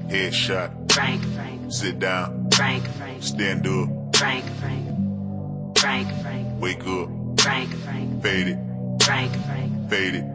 Headshot. Frank. Sit down. Frank. Stand up. Frank. Wake up. Frank. Fade it. Frank. Fade it.